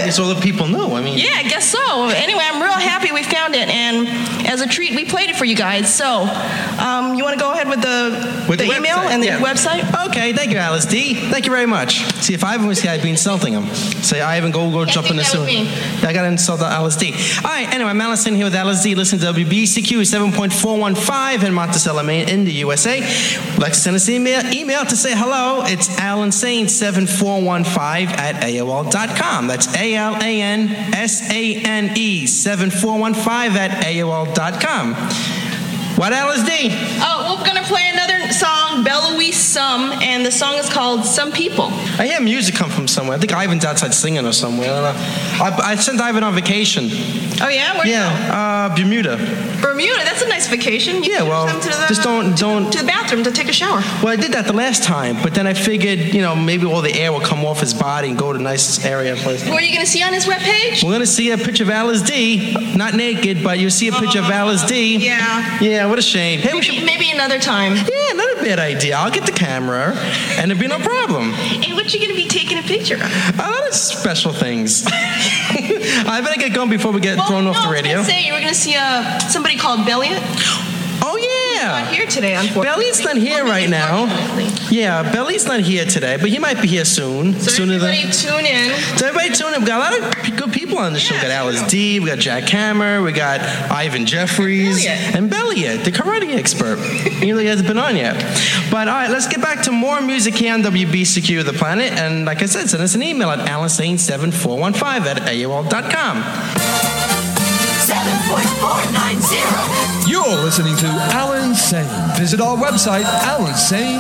so the people know. I mean. Yeah, I guess so. Anyway, I'm real happy we found it, and as a treat, we played it for you guys. So, you want to go ahead with the email and the website? Okay, thank you, Alice D. Thank you very much. See, if Ivan was here, I'd be insulting him. Say, Ivan, go jump in the sewer. I got to insult Alice D. All right, anyway, I'm Alice in here with Alice D. Listen to WBCQ 7.415 in Monticello, Maine, in the USA. Like to send us an email to say hello. It's alansane7415@AOL.com. That's ALANSANE 7415@AOL.com. What, Alice D? Oh, we're going to play another song, Bella Louise Some, and the song is called Some People. I hear music come from somewhere. I think Ivan's outside singing or somewhere. I don't know. I sent Ivan on vacation. Oh, yeah? Where'd you go? Bermuda. Bermuda? That's a nice vacation. You just don't... To the bathroom to take a shower. Well, I did that the last time, but then I figured, maybe all the air will come off his body and go to a nice area. Place. What are you going to see on his webpage? We're going to see a picture of Alice D. Not naked, but you'll see a picture of Alice D. Yeah. Yeah, what a shame. Hey, maybe another time. Yeah, not a bad idea. I'll get the camera, and it'll be no problem. And what you going to be taking a picture of? A lot of special things. I better get going before we get thrown off the radio. I was going to say, you were going to see somebody called Belliot. Oh, yeah. He's not here today, unfortunately. Belly's not here right now. Yeah, Belly's not here today, but he might be here soon. So everybody tune in. We got a lot of good people on the show. We got Alice D, we got Jack Hammer, we got Ivan Jeffries, and Belliot, the karate expert. He really hasn't been on yet. But all right, let's get back to more music here on WBCQ The Planet. And like I said, send us an email at alansane7415@AOL.com. 7.490. You're listening to Alan Sane. Visit our website, alansane.com.